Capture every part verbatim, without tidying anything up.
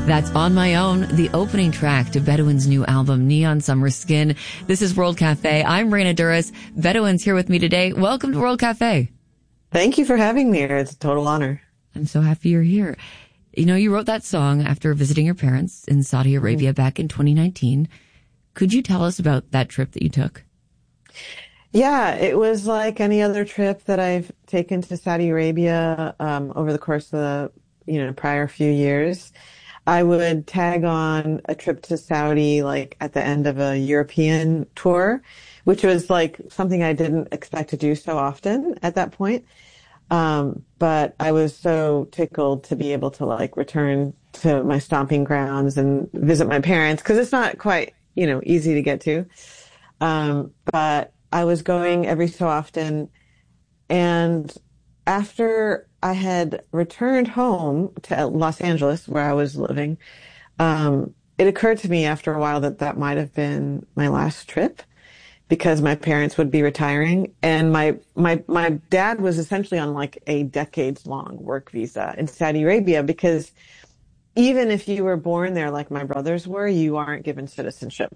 That's On My Own, the opening track to Bedouin's new album, Neon Summer Skin. This is World Cafe. I'm Raina Duras. Bedouin's here with me today. Welcome to World Cafe. Thank you for having me here. It's a total honor. I'm so happy you're here. You know, you wrote that song after visiting your parents in Saudi Arabia mm-hmm. back in twenty nineteen. Could you tell us about that trip that you took? Yeah, it was like any other trip that I've taken to Saudi Arabia um, over the course of the you know prior few years. I would tag on a trip to Saudi like at the end of a European tour, which was like something I didn't expect to do so often at that point. Um, but I was so tickled to be able to like return to my stomping grounds and visit my parents, because it's not quite, you know, easy to get to. Um, but I was going every so often, and after I had returned home to Los Angeles, where I was living, um, it occurred to me after a while that that might have been my last trip, because my parents would be retiring, and my my my dad was essentially on like a decades-long work visa in Saudi Arabia, because even if you were born there like my brothers were, you aren't given citizenship.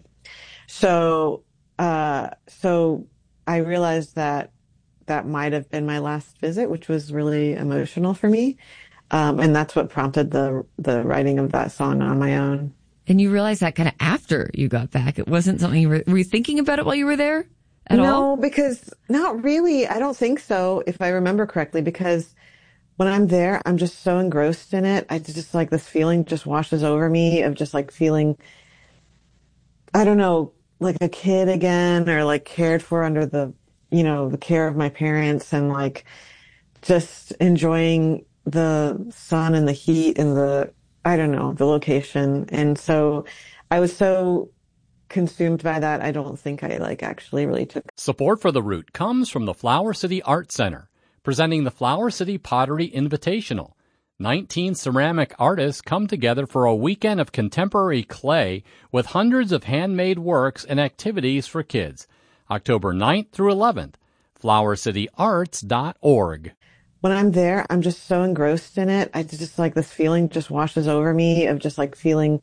So uh, so I realized that that might have been my last visit, which was really emotional for me. Um, and that's what prompted the the writing of that song, On My Own. And you realized that kind of after you got back. It wasn't something you were, were you thinking about it while you were there at no, all? No, because not really. I don't think so, if I remember correctly, because when I'm there, I'm just so engrossed in it. I just like this feeling just washes over me of just like feeling, I don't know, like a kid again, or like cared for under the, you know, the care of my parents, and like just enjoying the sun and the heat and the, I don't know, the location. And so I was so consumed by that, I don't think I like actually really took. Support for The Root comes from the Flower City Art Center, presenting the Flower City Pottery Invitational. nineteen ceramic artists come together for a weekend of contemporary clay with hundreds of handmade works and activities for kids. October ninth through eleventh, flower city arts dot org. When I'm there, I'm just so engrossed in it. I just like this feeling just washes over me of just like feeling,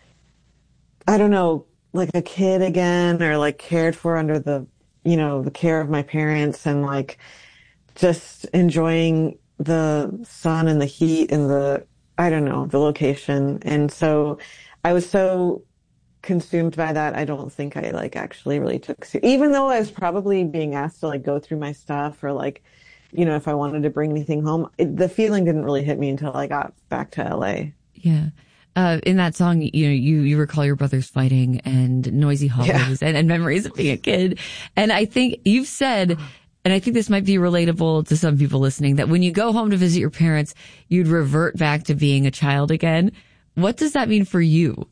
I don't know, like a kid again, or like cared for under the, you know, the care of my parents, and like just enjoying the sun and the heat and the, I don't know, the location. And so I was so consumed by that, I don't think I like actually really took, even though I was probably being asked to like go through my stuff, or like, you know, if I wanted to bring anything home, it, the feeling didn't really hit me until I got back to L A. Yeah. Uh, in that song, you know, you, you recall your brothers fighting and noisy hollows yeah. and, and memories of being a kid. And I think you've said, and I think this might be relatable to some people listening, that when you go home to visit your parents, you'd revert back to being a child again. What does that mean for you?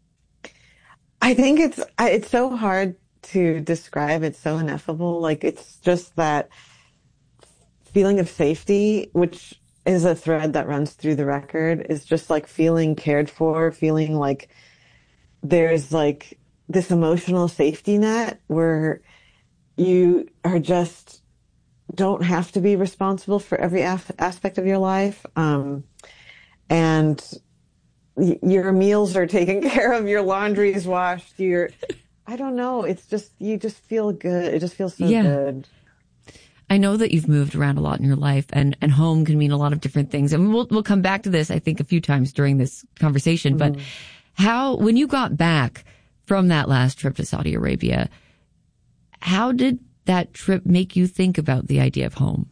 I think it's it's so hard to describe. It's so ineffable. Like, it's just that feeling of safety, which is a thread that runs through the record, is just like feeling cared for, feeling like there's like this emotional safety net where you are just don't have to be responsible for every af- aspect of your life. Um, and your meals are taken care of, your laundry is washed, your, I don't know, it's just, you just feel good. It just feels so yeah. good. I know that you've moved around a lot in your life, and, and home can mean a lot of different things. And we'll, we'll come back to this, I think, a few times during this conversation. Mm-hmm. But how, when you got back from that last trip to Saudi Arabia, how did that trip make you think about the idea of home?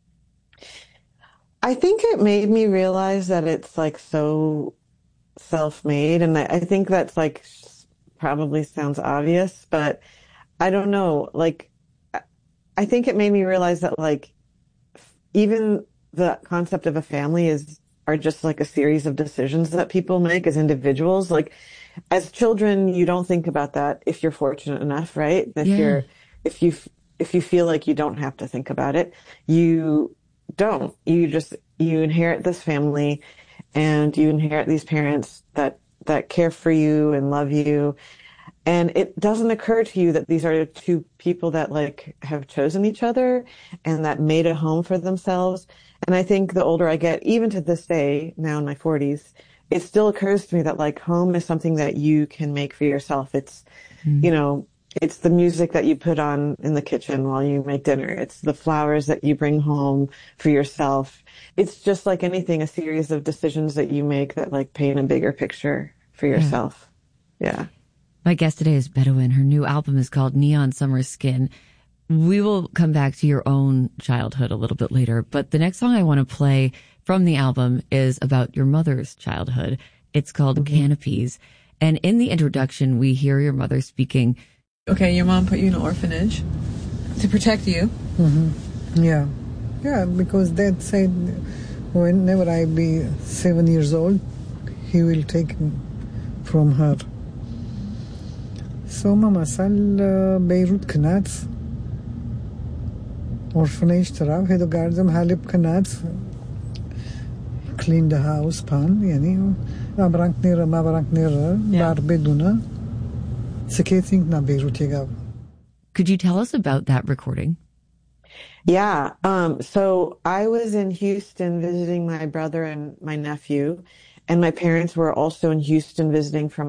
I think it made me realize that it's like so self-made, and I think that's like probably sounds obvious, but I don't know. Like, I think it made me realize that like even the concept of a family is are just like a series of decisions that people make as individuals. Like, as children, you don't think about that if you're fortunate enough, right? If yeah. you're if you if you feel like you don't have to think about it, you don't. You just you inherit this family. And you inherit these parents that, that care for you and love you. And it doesn't occur to you that these are two people that like have chosen each other and that made a home for themselves. And I think the older I get, even to this day, now in my forties, it still occurs to me that like home is something that you can make for yourself. It's, mm. you know, it's the music that you put on in the kitchen while you make dinner. It's the flowers that you bring home for yourself. It's just like anything, a series of decisions that you make that like paint a bigger picture for yourself. Yeah. yeah. My guest today is Bedouin. Her new album is called Neon Summer Skin. We will come back to your own childhood a little bit later, but the next song I want to play from the album is about your mother's childhood. It's called mm-hmm. Canopies. And in the introduction, we hear your mother speaking. Okay, your mom put you in an orphanage to protect you. Mm-hmm. Yeah. Yeah, because Dad said whenever I be seven years old, he will take me from her. So Mama sal Beirut Knats orphanage tarav hedo gardam halib Knats clean the house pan yani abrank nira ma abrank nira bar beduna skating na Beirut yegav. Could you tell us about that recording? Yeah. Um, so I was in Houston visiting my brother and my nephew, and my parents were also in Houston visiting from